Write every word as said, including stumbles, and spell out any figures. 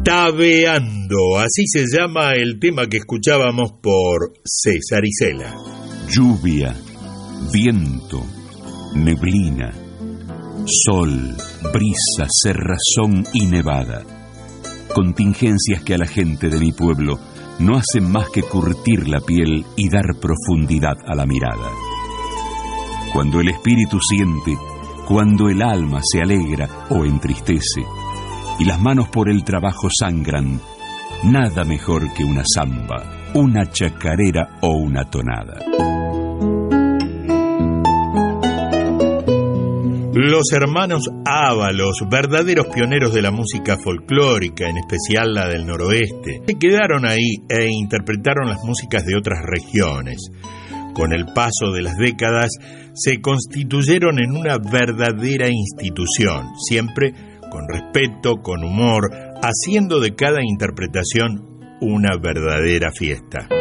Tabeando, así se llama el tema que escuchábamos por César Isela. Lluvia, viento, neblina, sol, brisa, cerrazón y nevada. Contingencias que a la gente de mi pueblo no hacen más que curtir la piel y dar profundidad a la mirada. Cuando el espíritu siente, cuando el alma se alegra o entristece, y las manos por el trabajo sangran, nada mejor que una samba, una chacarera o una tonada. Los hermanos Ábalos, verdaderos pioneros de la música folclórica, en especial la del noroeste, se quedaron ahí e interpretaron las músicas de otras regiones. Con el paso de las décadas, se constituyeron en una verdadera institución, siempre con respeto, con humor, haciendo de cada interpretación una verdadera fiesta.